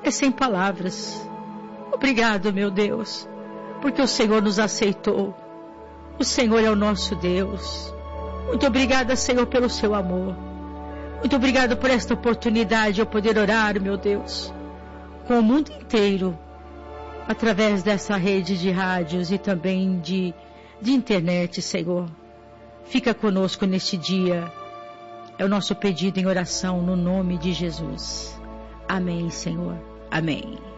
é sem palavras. Obrigado, meu Deus, porque o Senhor nos aceitou. O Senhor é o nosso Deus. Muito obrigada, Senhor, pelo seu amor. Muito obrigada por esta oportunidade de eu poder orar, meu Deus, com o mundo inteiro, através dessa rede de rádios e também de internet, Senhor. Fica conosco neste dia. É o nosso pedido em oração no nome de Jesus. Amém, Senhor. Amém.